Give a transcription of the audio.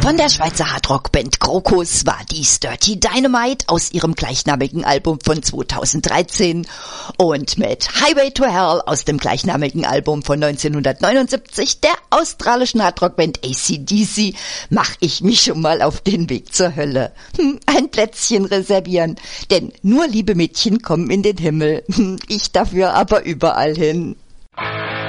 Von der Schweizer Hardrock-Band Krokus war dies Dirty Dynamite aus ihrem gleichnamigen Album von 2013 und mit Highway to Hell aus dem gleichnamigen Album von 1979 der australischen Hardrock-Band AC/DC mach ich mich schon mal auf den Weg zur Hölle. Ein Plätzchen reservieren, denn nur liebe Mädchen kommen in den Himmel, ich dafür aber überall hin.